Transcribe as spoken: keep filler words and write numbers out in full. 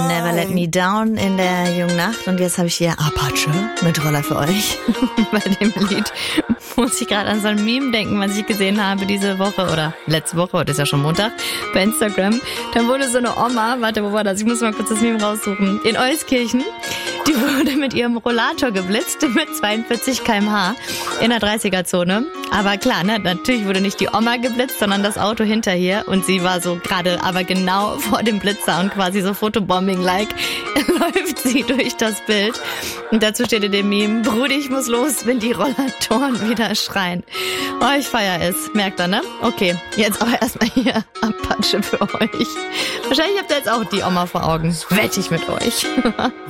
Never Let Me Down in der jungen Nacht. Und jetzt habe ich hier Apache mit Roller für euch. Bei dem Lied muss ich gerade an so ein Meme denken, was ich gesehen habe diese Woche oder letzte Woche, heute ist ja schon Montag, bei Instagram. Dann wurde so eine Oma, warte, wo war das? Ich muss mal kurz das Meme raussuchen. In Euskirchen. Die wurde mit ihrem Rollator geblitzt mit zweiundvierzig Kilometer pro Stunde in der dreißiger-Zone. Aber klar, ne, natürlich wurde nicht die Oma geblitzt, sondern das Auto hinter ihr. Und sie war so gerade aber genau vor dem Blitzer und quasi so Fotobombing-like läuft sie durch das Bild. Und dazu steht in dem Meme, Brudi, ich muss los, wenn die Rollatoren wieder schreien. Oh, ich feier es. Merkt ihr, ne? Okay, jetzt aber erstmal hier Apache für euch. Wahrscheinlich habt ihr jetzt auch die Oma vor Augen. Wette ich mit euch.